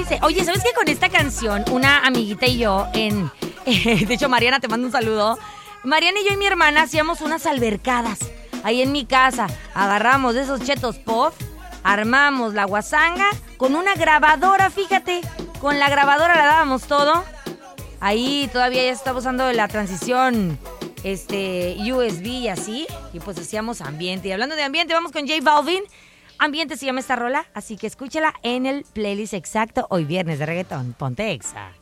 dice. Oye, ¿sabes qué? Con esta canción, una amiguita y yo de hecho, Mariana, te mando un saludo. Mariana y yo y mi hermana hacíamos unas albercadas ahí en mi casa. Agarramos de esos chetos puff, armamos la guasanga con una grabadora, fíjate. Con la grabadora le dábamos todo. Ahí todavía ya estaba usando la transición USB y así. Y pues hacíamos ambiente. Y hablando de ambiente, vamos con J Balvin. Ambiente se llama esta rola, así que escúchala en el playlist exacto hoy viernes de reggaetón. Ponte Exa.